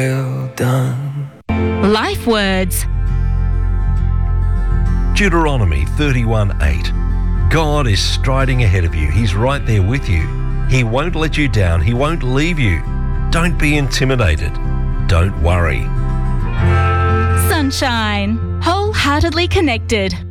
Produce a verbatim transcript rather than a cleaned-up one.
Well done. Life words. Deuteronomy thirty-one eight. God is striding ahead of you. He's right there with you. He won't let you down. He won't leave you. Don't be intimidated. Don't worry. Sunshine. Wholeheartedly connected.